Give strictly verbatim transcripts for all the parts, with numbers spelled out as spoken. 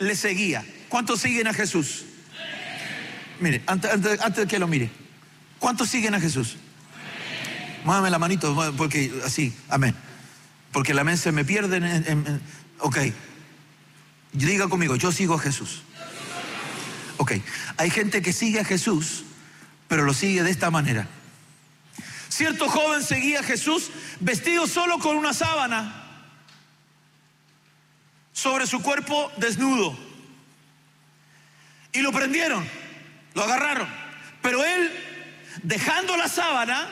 le seguía. ¿Cuántos siguen a Jesús? Mire, antes, antes, antes de que lo mire, ¿cuántos siguen a Jesús? Muévame la manito, porque así, amén. Porque la amén se me pierde en, en, en, ok. Diga conmigo, yo sigo a Jesús. Ok, hay gente que sigue a Jesús, pero lo sigue de esta manera. Cierto joven seguía a Jesús vestido solo con una sábana sobre su cuerpo desnudo. Y lo prendieron, lo agarraron. Pero él, dejando la sábana,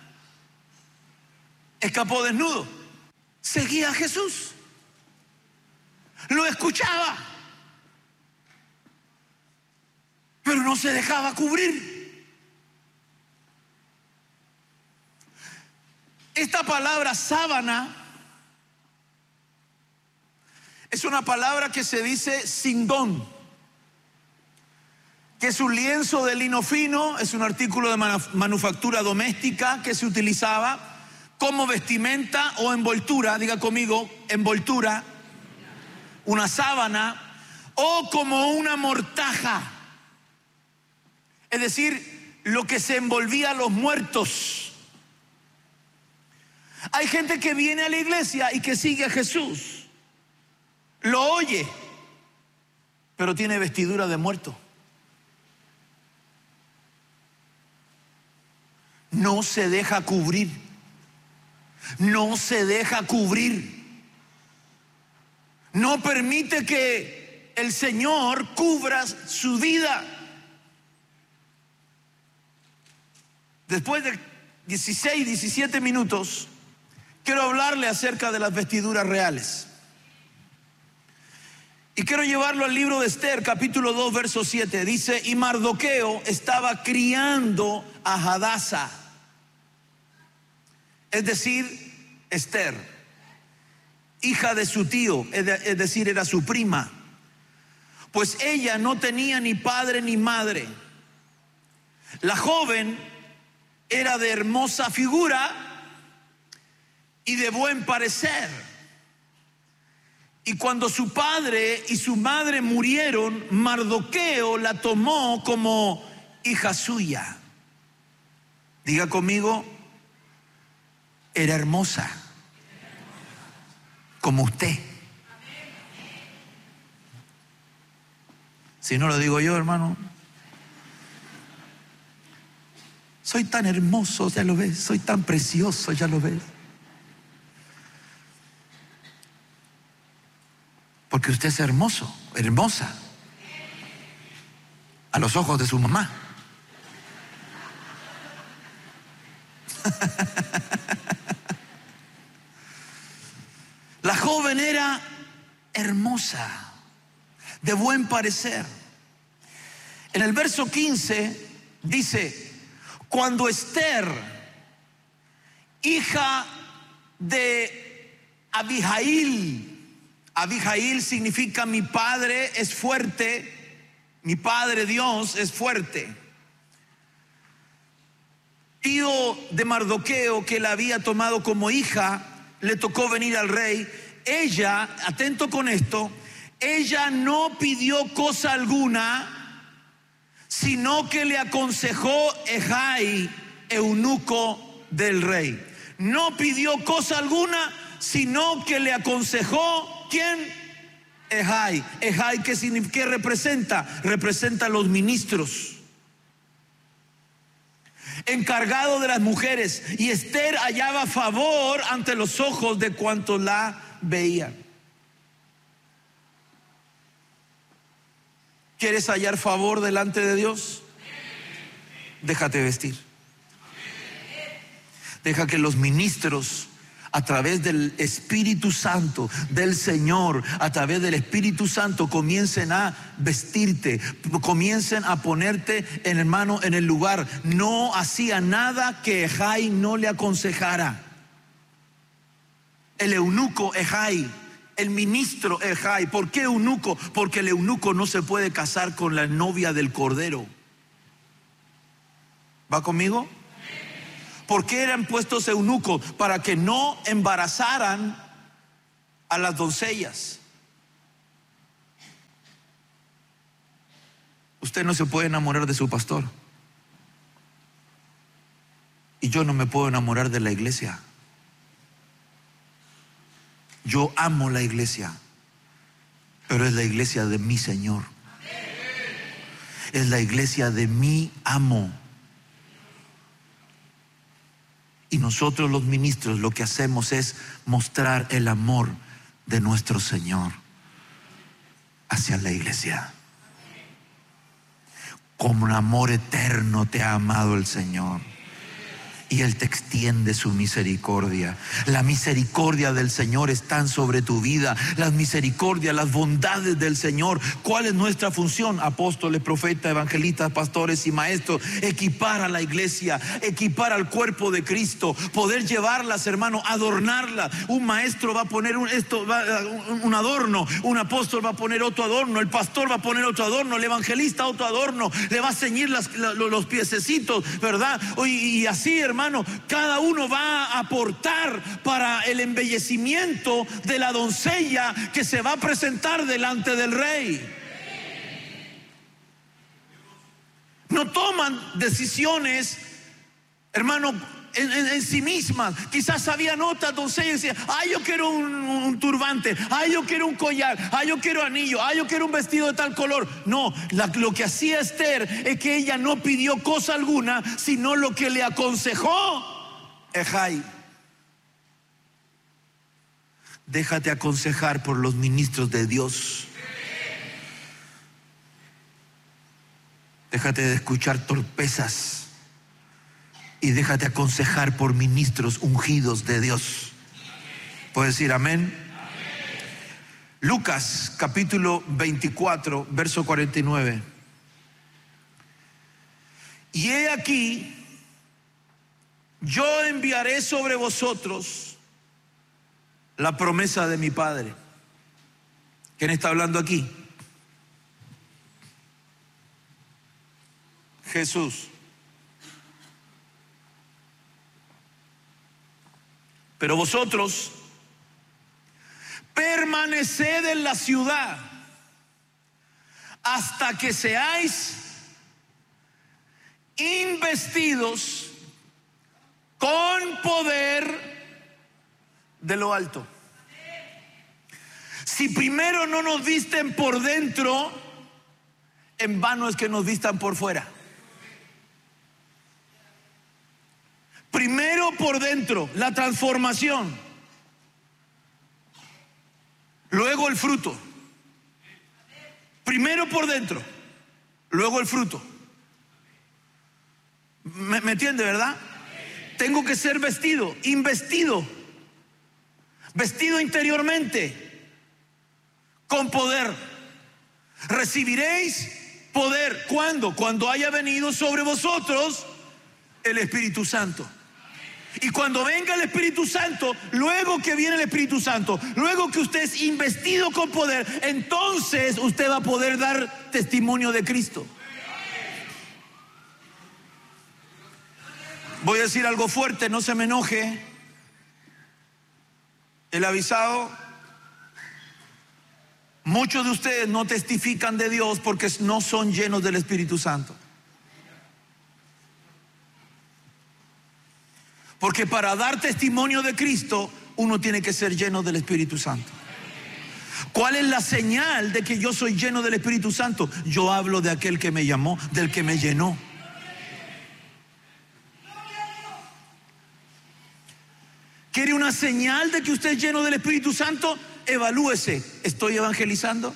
escapó desnudo. Seguía a Jesús. Lo escuchaba, pero no se dejaba cubrir. Esta palabra sábana es una palabra que se dice sindón, que es un lienzo de lino fino, es un artículo de manufactura doméstica que se utilizaba como vestimenta o envoltura, diga conmigo, envoltura, una sábana, o como una mortaja, es decir, lo que se envolvía a los muertos. Hay gente que viene a la iglesia y que sigue a Jesús, lo oye, pero tiene vestidura de muerto. No se deja cubrir, no se deja cubrir. No permite que el Señor cubra su vida. Después de dieciséis, diecisiete minutos, quiero hablarle acerca de las vestiduras reales. Y quiero llevarlo al libro de Esther, capítulo dos, verso siete. Dice, y Mardoqueo estaba criando a Hadasa, es decir, Esther, hija de su tío, es decir, era su prima, pues ella no tenía ni padre ni madre. La joven era de hermosa figura y de buen parecer. Y cuando su padre y su madre murieron, Mardoqueo la tomó como hija suya. Diga conmigo, era hermosa, como usted. Si no lo digo yo, hermano, soy tan hermoso, ya lo ves, soy tan precioso, ya lo ves. Porque usted es hermoso, hermosa, a los ojos de su mamá. La joven era hermosa, de buen parecer. En el verso quince dice, cuando Esther, hija de Abihail, Abihail significa mi padre es fuerte, mi padre Dios es fuerte, tío de Mardoqueo, que la había tomado como hija, le tocó venir al rey. Ella, atento con esto, ella no pidió cosa alguna, sino que le aconsejó Ejai, eunuco del rey. No pidió cosa alguna, sino que le aconsejó, ¿quién? Ejai. Ejai, ¿qué significa? ¿Qué representa? Representa a los ministros, encargado de las mujeres, y Esther hallaba favor ante los ojos de cuantos la veían. ¿Quieres hallar favor delante de Dios? Déjate vestir. Deja que los ministros, a través del Espíritu Santo, del Señor, a través del Espíritu Santo, comiencen a vestirte, comiencen a ponerte, en hermano, en el lugar. No hacía nada que Ejai no le aconsejara. El eunuco Ejai, el ministro Ejai. ¿Por qué eunuco? Porque el eunuco no se puede casar con la novia del cordero. ¿Va conmigo? ¿Por qué eran puestos eunucos? Para que no embarazaran a las doncellas. Usted no se puede enamorar de su pastor. Y yo no me puedo enamorar de la iglesia. Yo amo la iglesia, pero es la iglesia de mi Señor. Es la iglesia de mi amo. Y nosotros los ministros lo que hacemos es mostrar el amor de nuestro Señor hacia la iglesia. Como un amor eterno te ha amado el Señor. Y Él te extiende su misericordia. La misericordia del Señor están sobre tu vida. Las misericordias, las bondades del Señor. ¿Cuál es nuestra función? Apóstoles, profetas, evangelistas, pastores y maestros. Equipar a la iglesia, equipar al cuerpo de Cristo, poder llevarlas, hermano, adornarlas. Un maestro va a poner un, esto, va, un, un adorno, un apóstol va a poner otro adorno, el pastor va a poner otro adorno, el evangelista otro adorno, le va a ceñir las, los, los piececitos, ¿verdad? Y, y así, hermano. Hermano, cada uno va a aportar para el embellecimiento de la doncella que se va a presentar delante del rey. No toman decisiones, hermano, en, en, en sí mismas. Quizás habían otras doncellas y decían: ay, yo quiero un, un turbante, ay, yo quiero un collar, ay, yo quiero anillo, ay, yo quiero un vestido de tal color. No, la, lo que hacía Esther es que ella no pidió cosa alguna, sino lo que le aconsejó Ejai. Déjate aconsejar por los ministros de Dios. Déjate de escuchar torpezas y déjate aconsejar por ministros ungidos de Dios. ¿Puedes decir amén? Amén. Lucas capítulo veinticuatro, verso cuarenta y nueve. Y he aquí, yo enviaré sobre vosotros la promesa de mi Padre. ¿Quién está hablando aquí? Jesús. Pero vosotros permaneced en la ciudad hasta que seáis investidos con poder de lo alto. Si primero no nos visten por dentro, en vano es que nos vistan por fuera. Primero por dentro, la transformación. Luego el fruto. Primero por dentro, luego el fruto. ¿Me, me entiende, verdad? Tengo que ser vestido, investido, vestido interiormente, con poder. Recibiréis poder. ¿Cuándo? Cuando haya venido sobre vosotros el Espíritu Santo. Y cuando venga el Espíritu Santo, luego que viene el Espíritu Santo, luego que usted es investido con poder, entonces usted va a poder dar testimonio de Cristo. Voy a decir algo fuerte, no se me enoje el avisado. Muchos de ustedes no testifican de Dios porque no son llenos del Espíritu Santo. Porque para dar testimonio de Cristo, uno tiene que ser lleno del Espíritu Santo. ¿Cuál es la señal de que yo soy lleno del Espíritu Santo? Yo hablo de aquel que me llamó, del que me llenó. ¿Quiere una señal de que usted es lleno del Espíritu Santo? Evalúese. ¿Estoy evangelizando?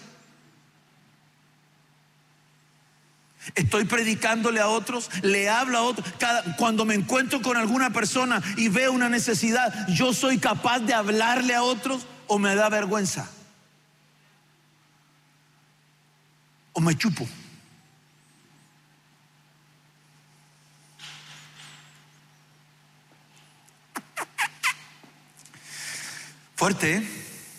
¿Estoy predicándole a otros? ¿Le hablo a otros? Cada, cuando me encuentro con alguna persona y veo una necesidad, ¿yo soy capaz de hablarle a otros o me da vergüenza? ¿O me chupo? Fuerte, ¿eh?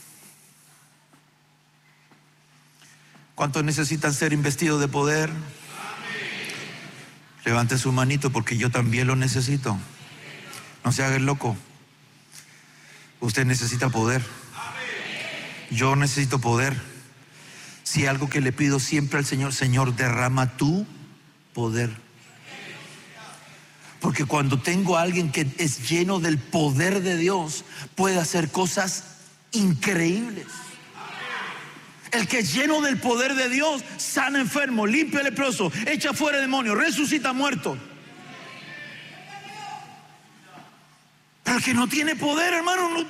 ¿Cuántos necesitan ser investidos de poder? Levante su manito porque yo también lo necesito. No se haga el loco. Usted necesita poder. Yo necesito poder. Si algo que le pido siempre al Señor: Señor, derrama tu poder. Porque cuando tengo a alguien que es lleno del poder de Dios, puede hacer cosas increíbles. El que es lleno del poder de Dios sana enfermo, limpia leproso, echa fuera demonios, resucita muertos. Pero el que no tiene poder, hermano, no,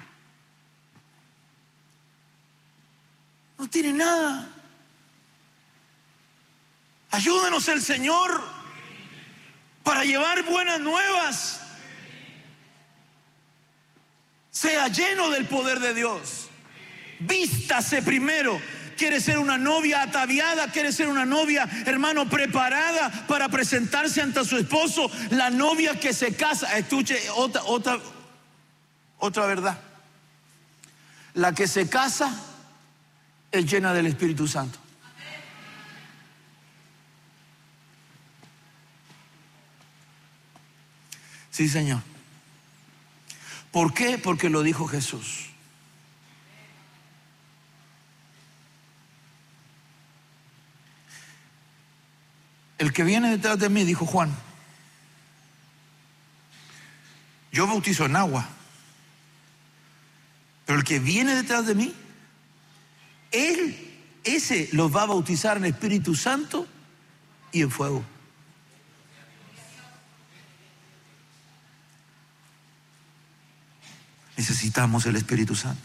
no tiene nada. Ayúdenos el Señor para llevar buenas nuevas. Sea lleno del poder de Dios. Vístase primero. Quiere ser una novia ataviada, quiere ser una novia, hermano, preparada para presentarse ante su esposo. La novia que se casa, escuche otra, otra, otra verdad. La que se casa es llena del Espíritu Santo. Sí, Señor. ¿Por qué? Porque lo dijo Jesús. El que viene detrás de mí, dijo Juan, yo bautizo en agua, pero el que viene detrás de mí, él, ese los va a bautizar en Espíritu Santo y en fuego. Necesitamos el Espíritu Santo.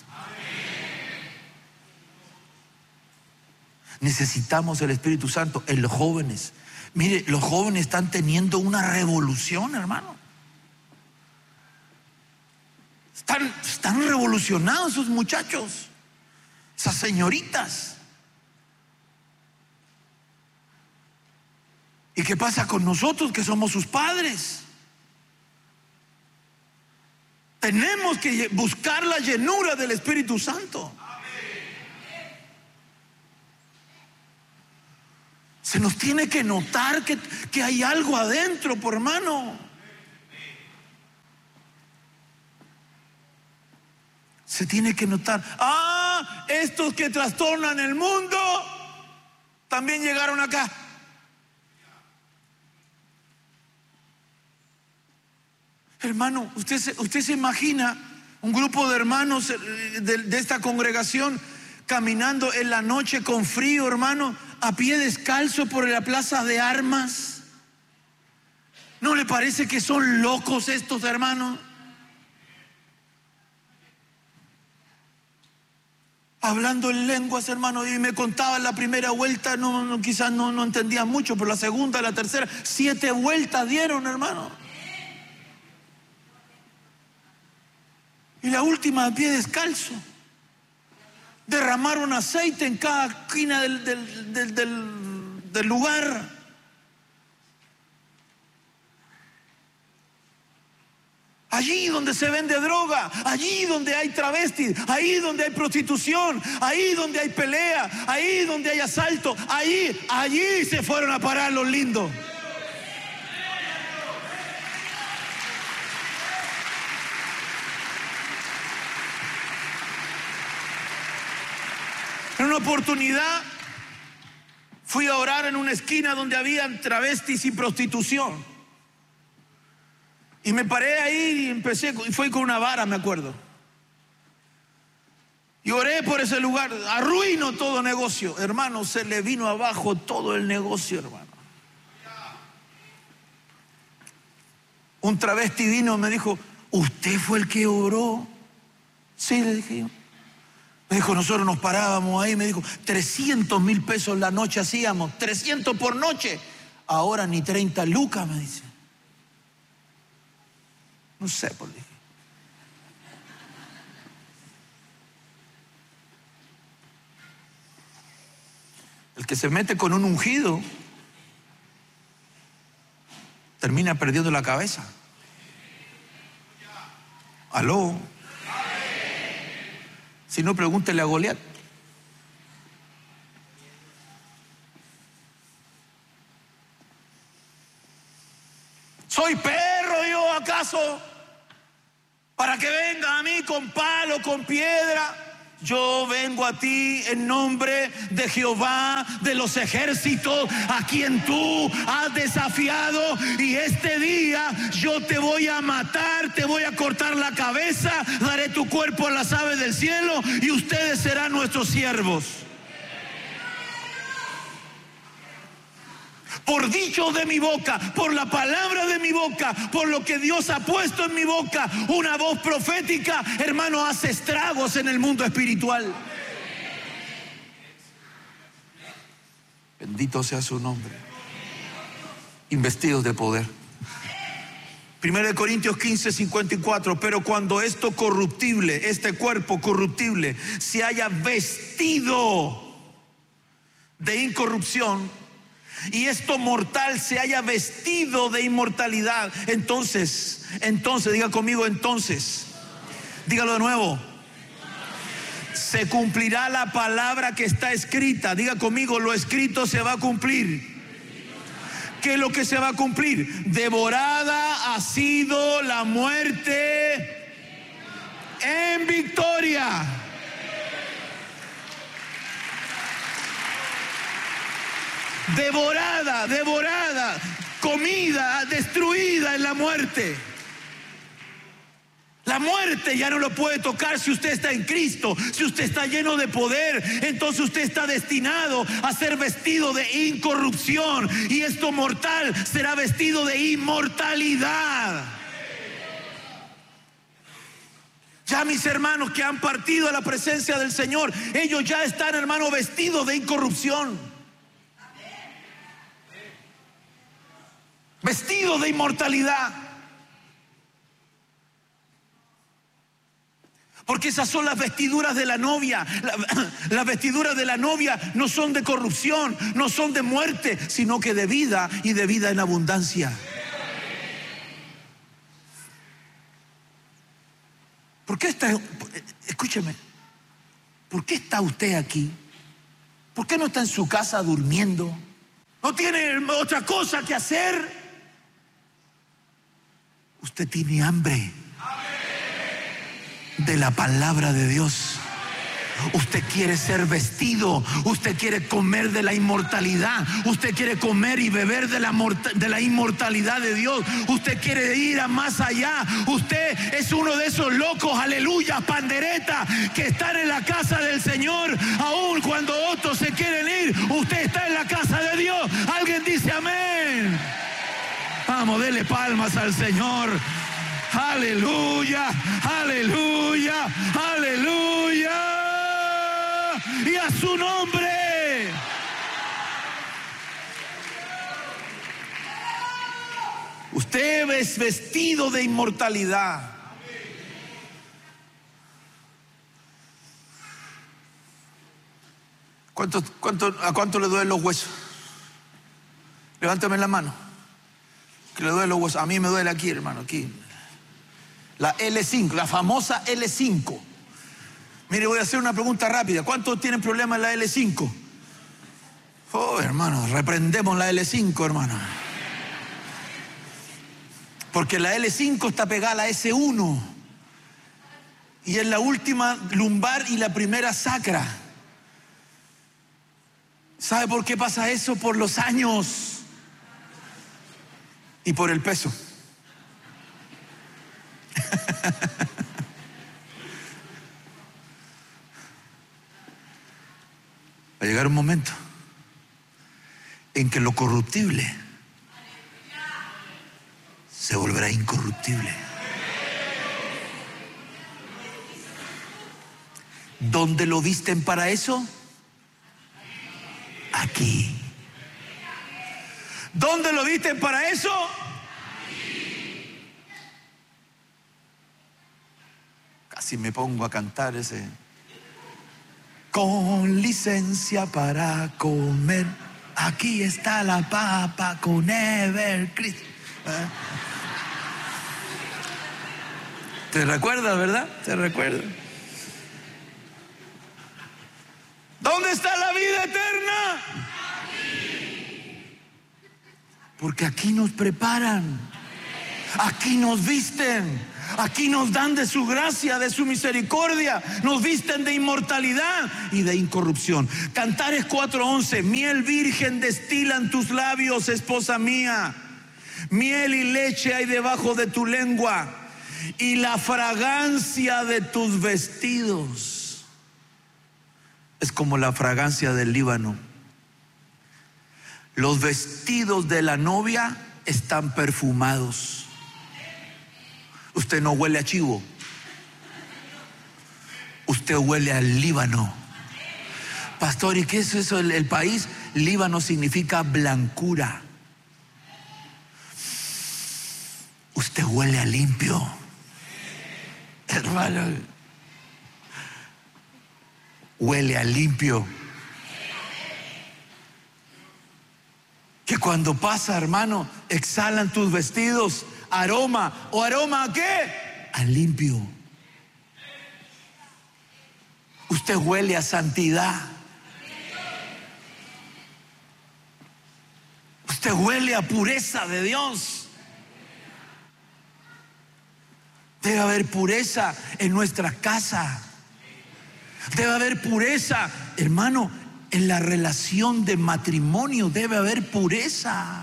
Necesitamos el Espíritu Santo en los jóvenes. Mire, los jóvenes están teniendo una revolución, hermano. Están, están revolucionados esos muchachos, esas señoritas. ¿Y qué pasa con nosotros que somos sus padres? Tenemos que buscar la llenura del Espíritu Santo. Se nos tiene que notar que, que hay algo adentro, por hermano. Se tiene que notar. Ah, estos que trastornan el mundo también llegaron acá. Hermano, usted se, usted se imagina un grupo de hermanos de, de esta congregación caminando en la noche con frío, hermano, a pie descalzo por la plaza de armas. ¿No le parece que son locos estos hermanos? Hablando en lenguas, hermano, y me contaba en la primera vuelta, no, no, quizás no, no entendía mucho, pero la segunda, la tercera, siete vueltas dieron, hermano. Y la última a pie descalzo. Derramaron aceite en cada esquina del, del, del, del, del lugar. Allí donde se vende droga, allí donde hay travestis, ahí donde hay prostitución, ahí donde hay pelea, ahí donde hay asalto, ahí, allí se fueron a parar los lindos. En una oportunidad fui a orar en una esquina donde habían travestis y prostitución. Y me paré ahí y empecé, y fue con una vara, me acuerdo. Y oré por ese lugar. Arruinó todo negocio. Hermano, se le vino abajo todo el negocio, hermano. Un travesti vino y me dijo, ¿usted fue el que oró? Sí, le dije yo. Me dijo, nosotros nos parábamos ahí, me dijo, trescientos mil pesos la noche hacíamos, trescientos por noche. Ahora ni treinta lucas, me dice. No sé, por qué. El que se mete con un ungido termina perdiendo la cabeza. Aló. Si no, pregúntele a Goliat. ¿Soy perro yo acaso? Para que venga a mí con palo, con piedra Yo vengo a ti en nombre de Jehová de los ejércitos, a quien tú has desafiado, y este día yo te voy a matar, te voy a cortar la cabeza, daré tu cuerpo a las aves del cielo y ustedes serán nuestros siervos. Por dicho de mi boca, por la palabra de mi boca, por lo que Dios ha puesto en mi boca, una voz profética, hermano, hace estragos en el mundo espiritual. Bendito sea su nombre. Investidos de poder. Primero de Corintios quince, cincuenta y cuatro. Pero cuando esto corruptible, este cuerpo corruptible, se haya vestido de incorrupción, y esto mortal se haya vestido de inmortalidad, entonces, entonces, diga conmigo, entonces, dígalo de nuevo, se cumplirá la palabra que está escrita. Diga conmigo, lo escrito se va a cumplir. ¿Qué es lo que se va a cumplir? Devorada ha sido la muerte en victoria. Devorada, devorada, comida, destruida en la muerte. La muerte ya no lo puede tocar si usted está en Cristo, si usted está lleno de poder. Entonces usted está destinado a ser vestido de incorrupción, y esto mortal será vestido de inmortalidad. Ya mis hermanos que han partido a la presencia del Señor, ellos ya están, hermano, vestidos de incorrupción, vestido de inmortalidad. Porque esas son las vestiduras de la novia. La, las vestiduras de la novia no son de corrupción, no son de muerte, sino que de vida, y de vida en abundancia. ¿Por qué está, escúcheme, por qué está usted aquí? ¿Por qué no está en su casa durmiendo? ¿No tiene otra cosa que hacer? Usted tiene hambre de la palabra de Dios. Usted quiere ser vestido, usted quiere comer de la inmortalidad, usted quiere comer y beber de la, de la inmortalidad de Dios, usted quiere ir a más allá. Usted es uno de esos locos, aleluya, pandereta, que están en la casa del Señor, aun cuando otros se quieren ir. Usted está en la casa de Dios. Alguien dice amén. Vamos, dele palmas al Señor. Aleluya, aleluya, aleluya. Y a su nombre. Usted es vestido de inmortalidad. ¿Cuánto, cuánto, ¿A cuánto le duelen los huesos? Levántame la mano. Que le duelen los huesos. A mí me duele aquí, hermano, aquí. La L cinco, la famosa L cinco. Mire, voy a hacer una pregunta rápida. ¿Cuántos tienen problemas en la L cinco? Oh, hermano, reprendemos la L cinco, hermano. Porque la L cinco está pegada a la S uno. Y es la última lumbar y la primera sacra. ¿Sabe por qué pasa eso? Por los años y por el peso. Va a llegar un momento en que lo corruptible se volverá incorruptible. ¿Dónde lo visten para eso? Aquí. ¿Dónde lo visten para eso? Casi me pongo a cantar ese. Con licencia para comer, aquí está la papa con Evercrisp. ¿Eh? ¿Te recuerdas, verdad? ¿Te recuerdas? ¿Dónde está la vida eterna? Porque aquí nos preparan, aquí nos visten, Aquí nos dan de su gracia, de su misericordia, nos visten de inmortalidad y de incorrupción. Cantares cuatro once, miel virgen destilan tus labios, esposa mía. Miel y leche hay debajo de tu lengua, y la fragancia de tus vestidos es como la fragancia del Líbano. Los vestidos de la novia están perfumados. Usted no huele a chivo, usted huele al Líbano. Pastor, ¿y qué es eso? El, el país Líbano significa blancura. Usted huele a limpio, hermano. Huele a limpio. Que cuando pasa, hermano, exhalan tus vestidos aroma. ¿O aroma a qué? A limpio. Usted huele a santidad. Usted huele a pureza de Dios. Debe haber pureza en nuestra casa. Debe haber pureza, hermano, en la relación de matrimonio. Debe haber pureza.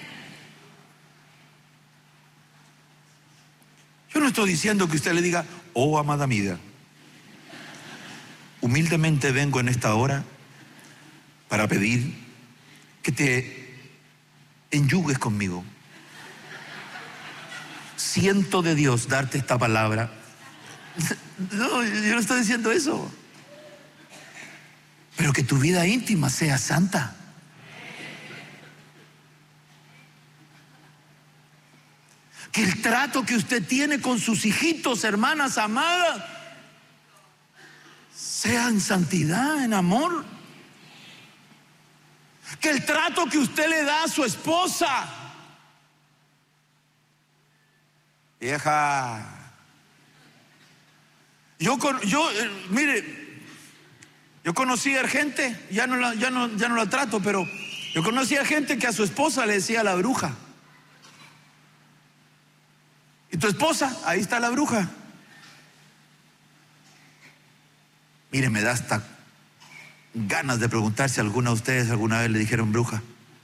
Yo no estoy diciendo que usted le diga: oh, amada mía, humildemente vengo en esta hora para pedir que te enyugues conmigo. Siento de Dios darte esta palabra. No, yo no estoy diciendo eso. Pero que tu vida íntima sea santa. Que el trato que usted tiene con sus hijitos, hermanas amadas, sea en santidad, en amor. Que el trato que usted le da a su esposa, vieja, yo, yo eh, mire, yo conocí a gente, ya no, la, ya, no, ya no la trato, pero yo conocí a gente que a su esposa le decía la bruja. ¿Y tu esposa? Ahí está la bruja. Mire, me da hasta ganas de preguntar si alguna de ustedes alguna vez le dijeron bruja.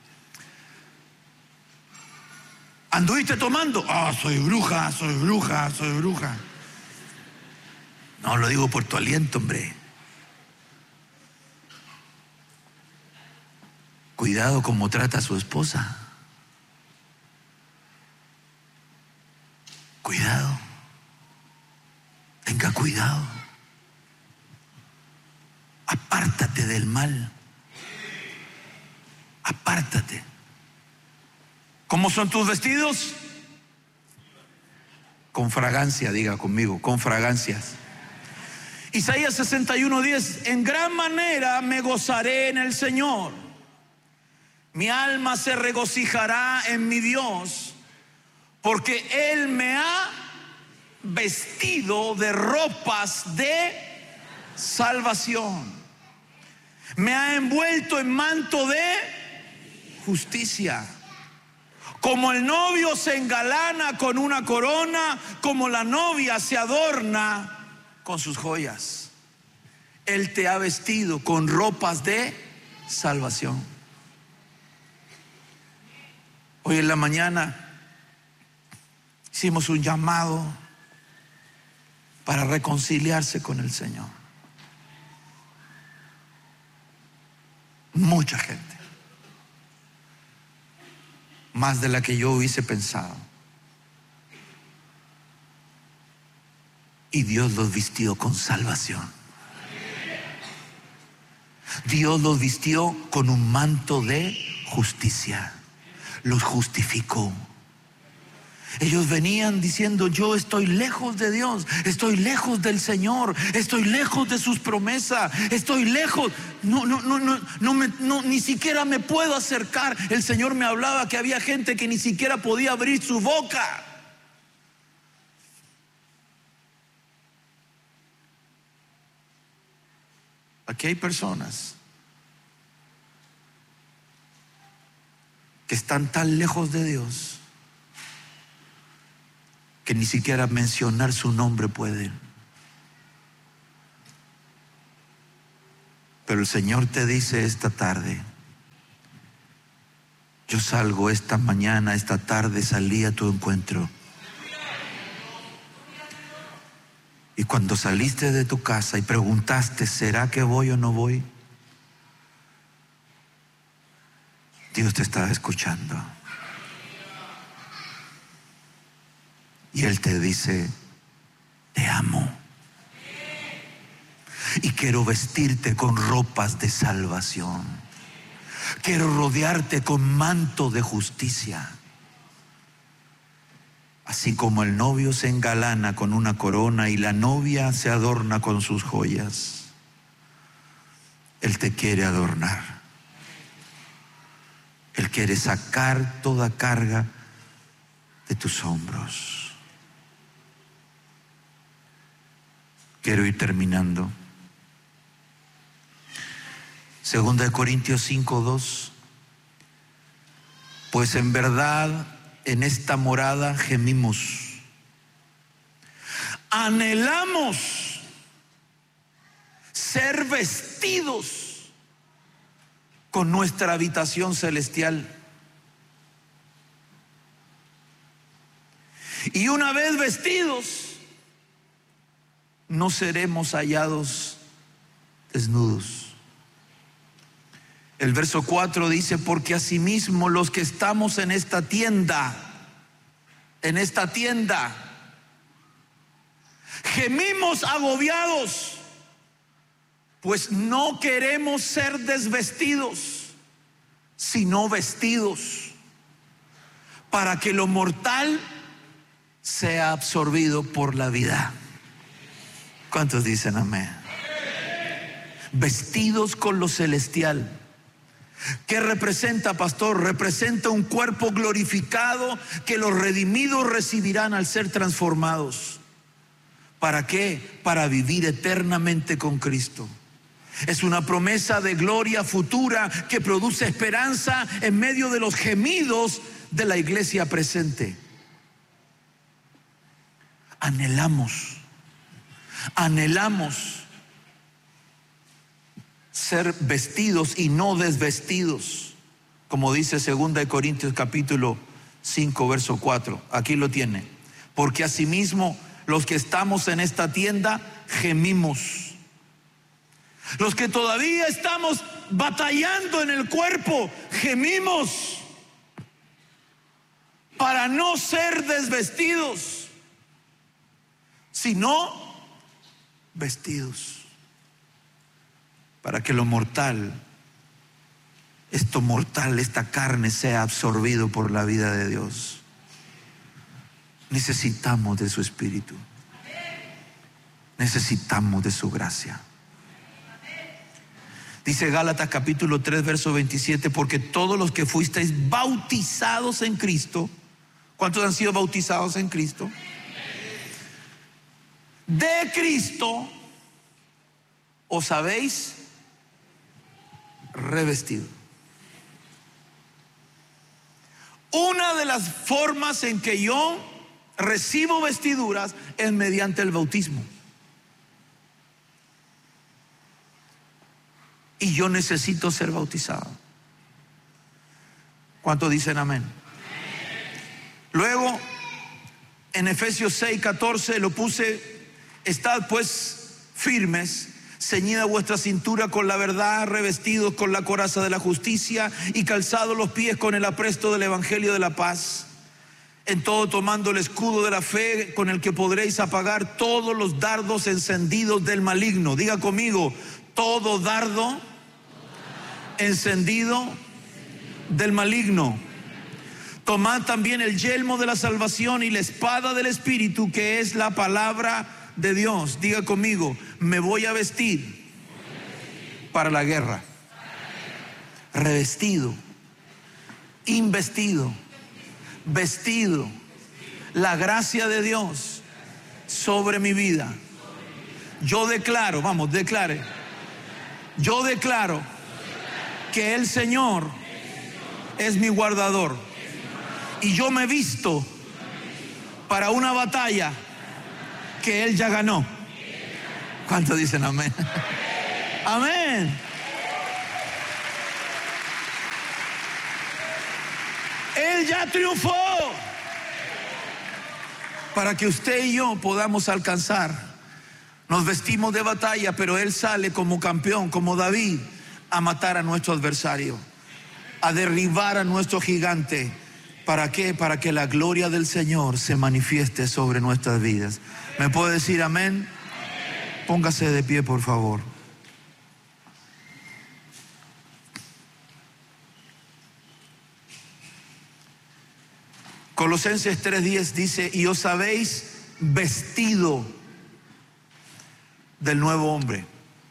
¿Anduviste tomando? Ah, oh, soy bruja, soy bruja, soy bruja. No, lo digo por tu aliento, hombre. Cuidado cómo trata a su esposa. Cuidado. Tenga cuidado. Apártate del mal. Apártate. ¿Cómo son tus vestidos? Con fragancia, diga conmigo, con fragancias. Isaías sesenta y uno diez, en gran manera me gozaré en el Señor. Mi alma se regocijará en mi Dios, porque Él me ha vestido de ropas de salvación. Me ha envuelto en manto de justicia. Como el novio se engalana con una corona, como la novia se adorna con sus joyas, Él te ha vestido con ropas de salvación. Hoy en la mañana hicimos un llamado para reconciliarse con el Señor. Mucha gente, más de la que yo hubiese pensado. Y Dios los vistió con salvación. Dios los vistió con un manto de justicia. Los justificó. Ellos venían diciendo: yo estoy lejos de Dios, estoy lejos del Señor, estoy lejos de sus promesas, estoy lejos, no, no, no, no, no, me, no, ni siquiera me puedo acercar. El Señor me hablaba que había gente que ni siquiera podía abrir su boca. Aquí hay personas que están tan lejos de Dios que ni siquiera mencionar su nombre pueden. Pero el Señor te dice esta tarde: yo salgo esta mañana, esta tarde salí a tu encuentro. Y cuando saliste de tu casa y preguntaste, ¿será que voy o no voy? Dios te estaba escuchando. Y Él te dice: te amo. Y quiero vestirte con ropas de salvación. Quiero rodearte con manto de justicia. Así como el novio se engalana con una corona y la novia se adorna con sus joyas, Él te quiere adornar. Él quiere sacar toda carga de tus hombros. Quiero ir terminando. Segunda de Corintios cinco, dos. Pues en verdad en esta morada gemimos, anhelamos ser vestidos con nuestra habitación celestial. Y una vez vestidos, no seremos hallados desnudos. El verso cuatro dice: porque asimismo los que estamos en esta tienda, en esta tienda, gemimos agobiados, pues no queremos ser desvestidos, sino vestidos, para que lo mortal sea absorbido por la vida. ¿Cuántos dicen amén? Vestidos con lo celestial. ¿Qué representa, pastor? Representa un cuerpo glorificado que los redimidos recibirán al ser transformados. ¿Para qué? Para vivir eternamente con Cristo. Es una promesa de gloria futura que produce esperanza en medio de los gemidos de la iglesia presente. Anhelamos, anhelamos ser vestidos y no desvestidos, como dice segunda de Corintios capítulo cinco verso cuatro. Aquí lo tiene: porque asimismo los que estamos en esta tienda gemimos. Los que todavía estamos batallando en el cuerpo, gemimos para no ser desvestidos, sino vestidos, para que lo mortal, esto mortal, esta carne, sea absorbido por la vida de Dios. Necesitamos de su Espíritu. Necesitamos de su gracia. Dice Gálatas capítulo tres verso veintisiete: porque todos los que fuisteis bautizados en Cristo. ¿Cuántos han sido bautizados en Cristo? De Cristo os habéis revestido. Una de las formas en que yo recibo vestiduras es mediante el bautismo. Y yo necesito ser bautizado. ¿Cuántos dicen amén? Luego, en Efesios seis catorce lo puse: estad pues firmes, ceñida vuestra cintura con la verdad, revestidos con la coraza de la justicia y calzados los pies con el apresto del evangelio de la paz. En todo tomando el escudo de la fe, con el que podréis apagar todos los dardos encendidos del maligno. Diga conmigo: todo dardo encendido del maligno. Tomad también el yelmo de la salvación y la espada del Espíritu, que es la palabra de Dios. Diga conmigo: me voy a vestir para la guerra. Revestido, investido, vestido. La gracia de Dios sobre mi vida. Yo declaro, vamos, declare. Yo declaro que el Señor es mi guardador. Y yo me visto para una batalla que Él ya ganó. ¿Cuántos dicen amén? Amén. Él ya triunfó para que usted y yo podamos alcanzar. Nos vestimos de batalla, pero Él sale como campeón, como David, a matar a nuestro adversario, a derribar a nuestro gigante. ¿Para qué? Para que la gloria del Señor se manifieste sobre nuestras vidas. ¿Me puede decir amén? Póngase de pie, por favor. Colosenses tres diez dice: y os habéis vestido del nuevo hombre,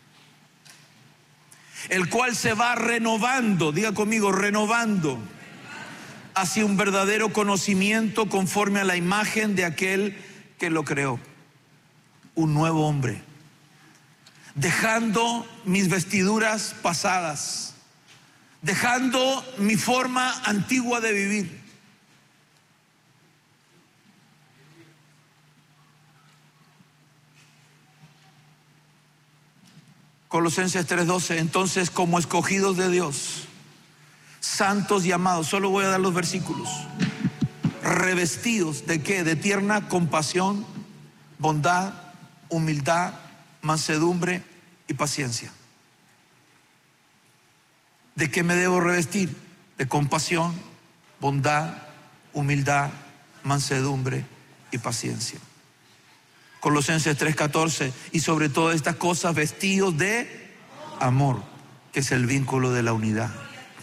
el cual se va renovando, diga conmigo, renovando, hacia un verdadero conocimiento conforme a la imagen de aquel que lo creó. Un nuevo hombre, dejando mis vestiduras pasadas, dejando mi forma antigua de vivir. Colosenses tres doce, entonces como escogidos de Dios, santos y amados, solo voy a dar los versículos, revestidos de qué? De tierna compasión, bondad, humildad, mansedumbre y paciencia. ¿De qué me debo revestir? De compasión, bondad, humildad, mansedumbre y paciencia. Colosenses tres catorce, y sobre todas estas cosas vestidos de amor, que es el vínculo de la unidad.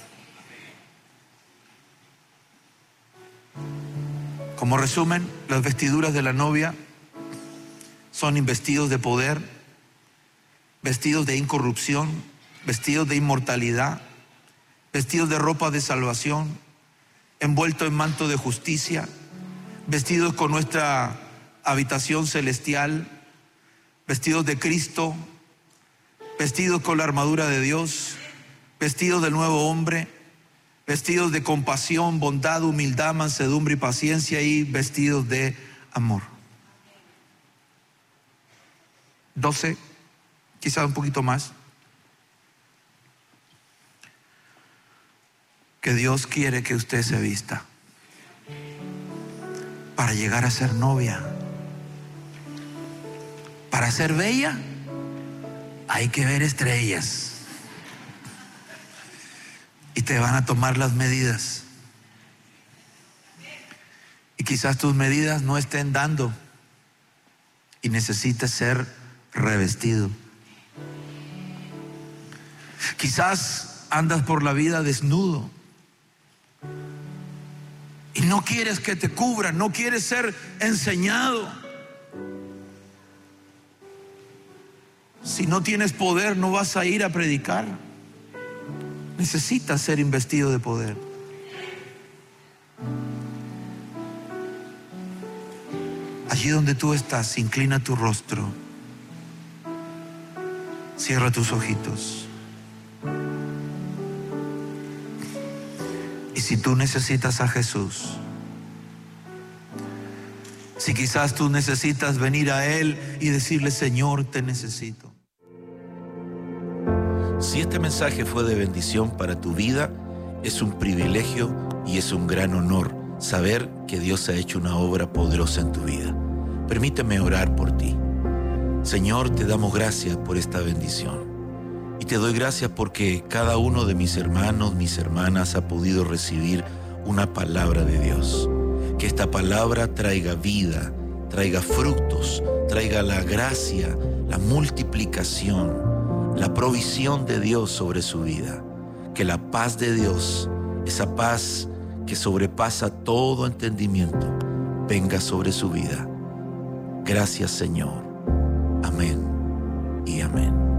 Como resumen, las vestiduras de la novia son vestidos de poder, vestidos de incorrupción, vestidos de inmortalidad, vestidos de ropa de salvación, envueltos en manto de justicia, vestidos con nuestra habitación celestial, vestidos de Cristo, vestidos con la armadura de Dios, vestidos del nuevo hombre, vestidos de compasión, bondad, humildad, mansedumbre y paciencia, y vestidos de amor. doce, quizás un poquito más. Que Dios quiere que usted se vista para llegar a ser novia. Para ser bella hay que ver estrellas, y te van a tomar las medidas, y quizás tus medidas no estén dando y necesites ser revestido. Quizás andas por la vida desnudo y no quieres que te cubran, no quieres ser enseñado. Si no tienes poder, no vas a ir a predicar. Necesitas ser investido de poder. Allí donde tú estás, inclina tu rostro, cierra tus ojitos. Y si tú necesitas a Jesús, si quizás tú necesitas venir a Él y decirle: Señor, te necesito. Si este mensaje fue de bendición para tu vida, es un privilegio y es un gran honor saber que Dios ha hecho una obra poderosa en tu vida. Permíteme orar por ti. Señor, te damos gracias por esta bendición. Y te doy gracias porque cada uno de mis hermanos, mis hermanas ha podido recibir una palabra de Dios. Que esta palabra traiga vida, traiga frutos, traiga la gracia, la multiplicación, la provisión de Dios sobre su vida. Que la paz de Dios, esa paz que sobrepasa todo entendimiento, venga sobre su vida. Gracias, Señor. Amén y amén.